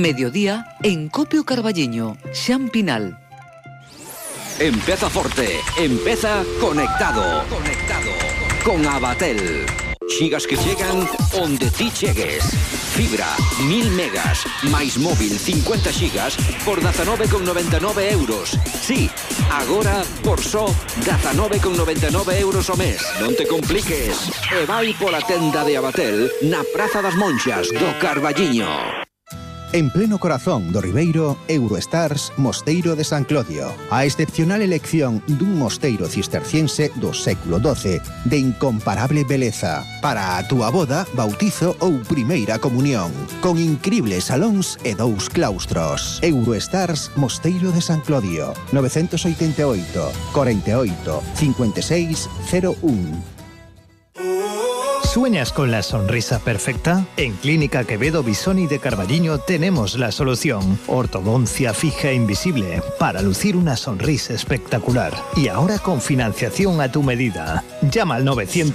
Mediodía en Copio Carballiño, Xan Pinal. Empeza forte, empeza conectado. Con Abatel. Xigas que chegan onde ti chegues. Fibra, 1000 megas, máis móvil 50 xigas por 19,99 euros. Sí, agora por só 19,99 euros o mes. Non te compliques. E vai pola tenda de Abatel na Praza das Monxas do Carballiño. En pleno corazón do Ribeiro, Eurostars Mosteiro de San Clodio. A excepcional elección dun mosteiro cisterciense do século XII de incomparable beleza para a túa boda, bautizo ou primeira comunión, con incribles salóns e 2 claustros. Eurostars Mosteiro de San Clodio, 988 48 56 01. ¿Sueñas con la sonrisa perfecta? En Clínica Quevedo Bisoni de Carballiño tenemos la solución. Ortodoncia fija e invisible para lucir una sonrisa espectacular. Y ahora con financiación a tu medida. Llama al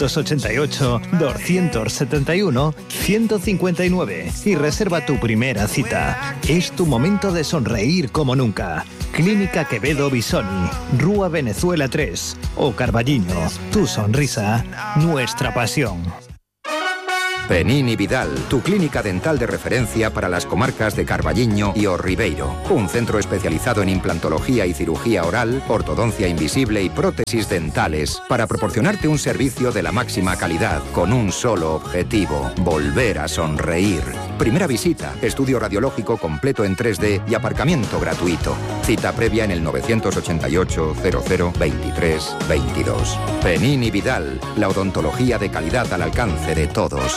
978-271-159 y reserva tu primera cita. Es tu momento de sonreír como nunca. Clínica Quevedo Bisoni, Rúa Venezuela 3 o Carballiño. Tu sonrisa, nuestra pasión. Penini Vidal, tu clínica dental de referencia para las comarcas de Carballiño y O Ribeiro. Un centro especializado en implantología y cirugía oral, ortodoncia invisible y prótesis dentales para proporcionarte un servicio de la máxima calidad con un solo objetivo: volver a sonreír. Primera visita, estudio radiológico completo en 3D y aparcamiento gratuito. Cita previa en el 988 00 23 22. Penini Vidal, la odontología de calidad al alcance de todos.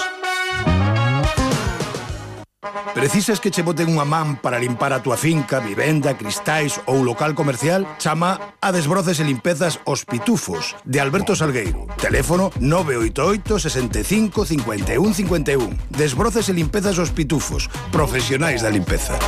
Precisas que che boten unha man para limpar a túa finca, vivenda, cristais ou local comercial? Chama a Desbroces e Limpezas Os Pitufos, de Alberto Salgueiro. Teléfono 988 65 51 51. Desbroces e Limpezas Os Pitufos, profesionais da limpeza.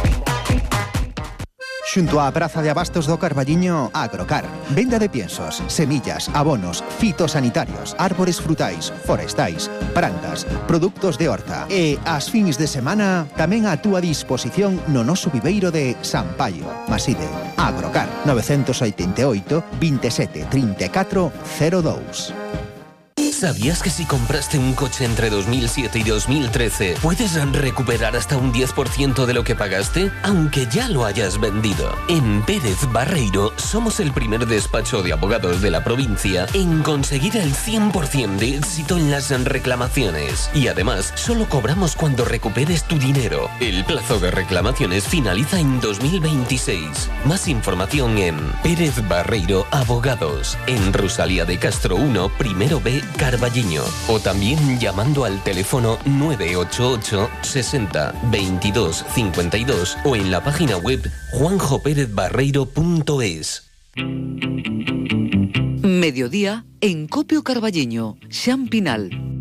Xunto á Praza de Abastos do Carballiño, Agrocar. Venda de piensos, semillas, abonos, fitosanitarios, árbores frutais, forestais, plantas, produtos de horta. E as fins de semana tamén a túa disposición no noso viveiro de San Paio, Maside. Agrocar, 988 27 34 02. ¿Sabías que si compraste un coche entre 2007 y 2013 puedes recuperar hasta un 10% de lo que pagaste, aunque ya lo hayas vendido? En Pérez Barreiro somos el primer despacho de abogados de la provincia en conseguir el 100% de éxito en las reclamaciones. Y además, solo cobramos cuando recuperes tu dinero. El plazo de reclamaciones finaliza en 2026. Más información en Pérez Barreiro Abogados, en Rosalía de Castro 1, primero B, Carballiño, o también llamando al teléfono 988 60 22 52 o en la página web juanjoperezbarreiro.es. Mediodía en Copio Carballiño, Xan Pinal.